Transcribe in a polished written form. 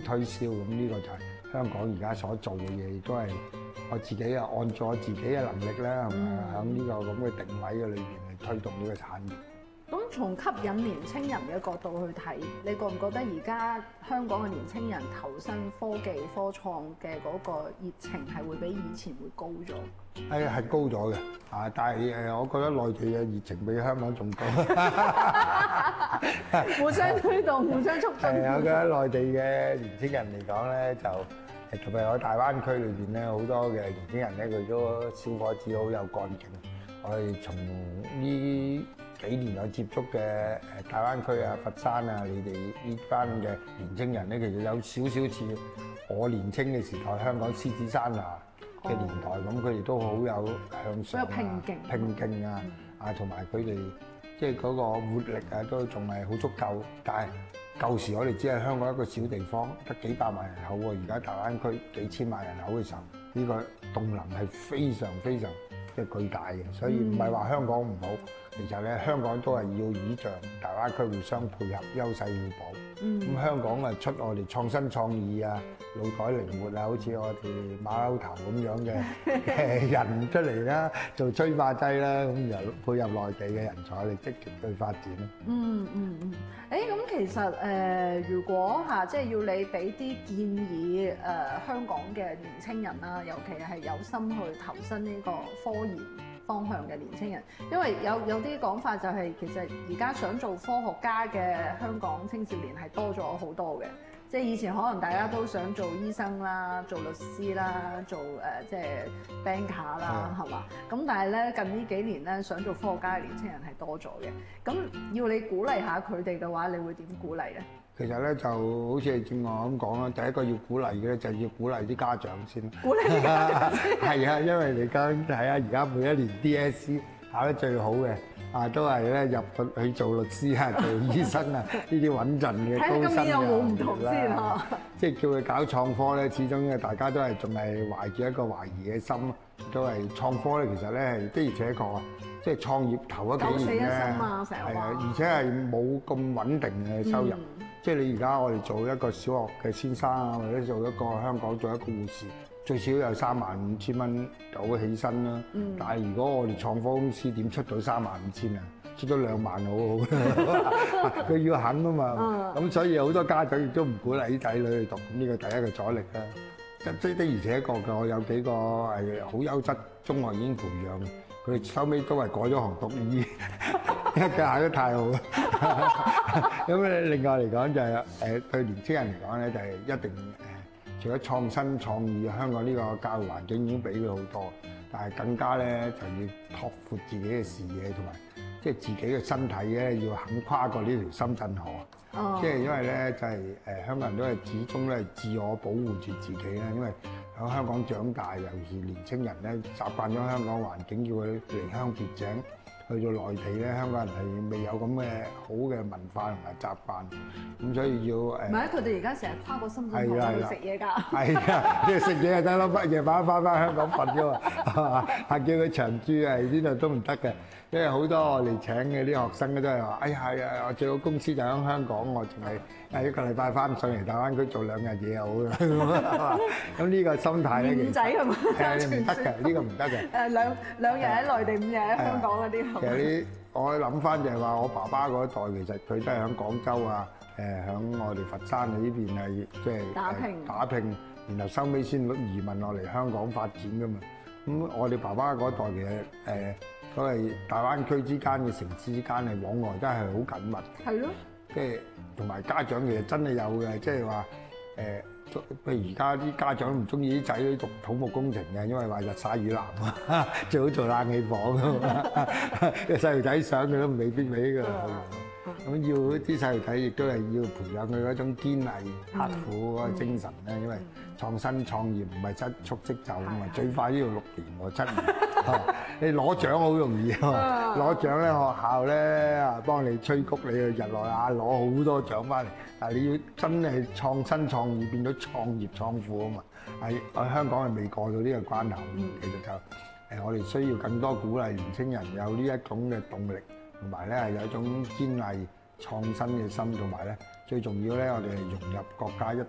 推銷，咁呢個就係香港而家所做嘅嘢，亦都係我自己啊按照我自己嘅能力咧，係咪喺呢個咁嘅定位嘅裏邊去推動呢個產業。 咁從吸引年青人嘅角度去睇，你覺唔覺得而家香港嘅年青人投身科技科創嘅嗰個熱情係會比以前會高咗？ 係高咗嘅，但係我覺得內地嘅熱情比香港仲高。 互相推動、互相促進。 係，我覺得內地嘅年青人嚟講咧，就特別喺大灣區裏邊咧，好多嘅年青人咧，佢都小伙子好有幹勁。我哋從呢幾年有接觸嘅大灣區啊、佛山啊，你哋呢班嘅年青人咧，其實有少少似我年青嘅時代香港獅子山下嘅年代，咁佢哋都好有向上啊、拼勁啊，同埋佢哋即係嗰個活力啊，都仲係好足夠。但係舊時我哋只係香港一個小地方，得幾百萬人口喎，而家大灣區幾千萬人口嘅時候，呢個動能係非常非常即係巨大嘅，所以唔係話香港唔好，其實咧香港都係要倚仗大灣區互相配合、優勢互補。咁香港啊出我哋創新創意啊、腦袋靈活啊，好似我哋馬騮頭咁樣嘅人出嚟啦，做催化劑啦，咁就配合內地嘅人才嚟積極去發展咯。 咁其實如果即係要你俾啲建議香港嘅年青人啦，尤其係有心去投身呢個科研方向嘅年青人，因為有啲講法就係其實而家想做科學家嘅香港青少年係多咗好多嘅，即係以前可能大家都想做醫生啦、做律師啦、做即係 banker 啦，係嘛？咁但係咧近呢幾年咧想做科學家嘅年青人係多咗嘅，咁要你鼓勵下佢哋嘅話，你會點鼓勵咧？ 其實咧就好似正我咁講啦，第一個要鼓勵嘅咧就係要鼓勵啲家長先。 鼓勵啲家長先。 係啊，因為你睇下而家每一年 DSE 考得最好嘅都係咧入去做律師啊、做醫生啊呢啲穩陣嘅高薪嘅。睇今年有冇唔同先嚇？即係叫佢搞創科咧，始終大家都係仲係懷住一個懷疑嘅心，都係創科咧。其實咧係的而且確啊，即係創業頭嗰幾年咧，係啊，而且係冇咁穩定嘅收入。即係你而家我哋做一個小學嘅先生啊，或者做一個香港做一個護士，最少有35,000蚊有起薪啦。但係如果我哋創科公司點出到35,000啊？出咗2萬好好，佢要肯啊嘛。咁所以好多家長亦都唔鼓勵啲仔女去讀，咁呢個第一個阻力啦。的而且確嘅，我有幾個係好優質中學已經培養，佢哋收尾都係改咗行讀醫，因為佢考得太好。咁咧，另外嚟講就係對年青人嚟講咧，就係一定除咗創新創意，香港呢個教育環境已經俾佢好多，但係更加咧就要拓闊自己嘅視野，同埋即係自己嘅身體咧要肯跨過呢條深圳河。即係因為咧就係香港人都係始終咧自我保護住自己啦，因為喺香港長大，尤其是年青人咧習慣咗香港環境，叫佢離鄉別井。去到內地咧，香港人係未有咁嘅好嘅文化同埋習慣，咁所以要唔係佢哋而家成日跨過深圳河去食嘢㗎。 係啊，即係食嘢就得啦，夜晚翻香港瞓㗎嘛，係嘛？係叫佢長住喺呢度都唔得嘅，因為好多我哋請嘅啲學生咧都係話：哎呀，我最好公司就喺香港，我淨係一個禮拜翻上嚟大灣區做2日嘢又好啦。咁呢個心態咧， 五仔係嘛？ 係唔得嘅，呢個唔得嘅。 兩日喺內地，5日喺香港嗰啲。 其實我諗翻就係話，我爸爸嗰一代其實佢都係喺廣州啊，喺我哋佛山呢邊係即係打拼，然後收尾先移民落嚟香港發展噶嘛。咁我哋爸爸嗰一代其實都係大灣區之間嘅城市之間係往來真係好緊密。係咯。即係同埋家長其實真係有嘅，即係話譬如而家啲家長唔中意啲仔女讀土木工程嘅，因為話日曬雨淋啊，最好做冷氣房啊嘛。個細路仔想佢都未必俾佢。咁要啲細路仔亦都係要培養佢嗰種堅毅刻苦嗰個精神咧，因為創新創業唔係一蹴即就啊嘛，最快都要6年喎7年。你攞獎好容易啊嘛，攞獎咧學校咧幫你催谷你去日內瓦攞好多獎翻嚟，但係你要真係創新創意變咗創業創富啊嘛，喺香港係未過到呢個關口，其實就我哋需要更多鼓勵年青人有呢一種嘅動力，同埋咧係有一種堅毅創新嘅心，同埋咧最重要咧我哋係融入國家一